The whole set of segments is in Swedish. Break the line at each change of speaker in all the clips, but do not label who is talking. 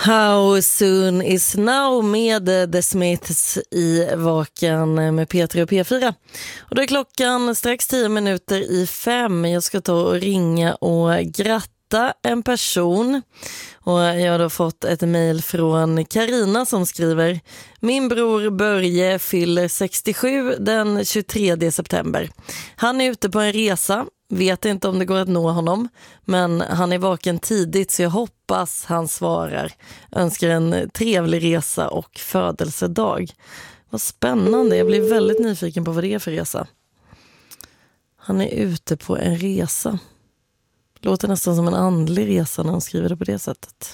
How soon is now med The Smiths i Vaken med Peter och P4. Och då är klockan strax 5:10. Jag ska ta och ringa och gratta en person. Och jag har då fått ett mejl från Karina som skriver: Min bror Börje fyller 67 den 23 september. Han är ute på en resa. Vet inte om det går att nå honom, men han är vaken tidigt så jag hoppas han svarar. Önskar en trevlig resa och födelsedag. Vad spännande, jag blir väldigt nyfiken på vad det är för resa. Han är ute på en resa. Låter nästan som en andlig resa när han skriver det på det sättet.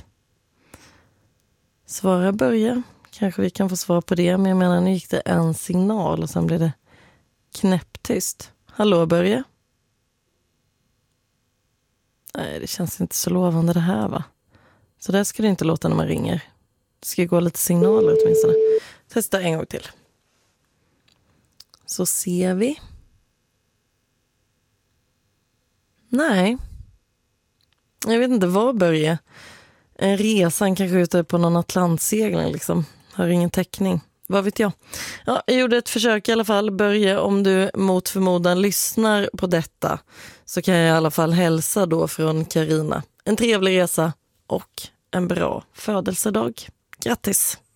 Svara Börje, kanske vi kan få svar på det, men jag menar nu gick det en signal och sen blev det knäpptyst. Hallå Börje? Nej, det känns inte så lovande det här, va? Så där ska det inte låta när man ringer. Det ska gå lite signaler åtminstone. Testa en gång till. Så ser vi. Nej. Jag vet inte vad Börje. En resa, han kanske är ute på någon atlantsegling liksom. Har ingen täckning. Vad vet jag? Ja, jag gjorde ett försök i alla fall. Börje, om du mot förmodan lyssnar på detta så kan jag i alla fall hälsa då från Karina. En trevlig resa och en bra födelsedag. Grattis!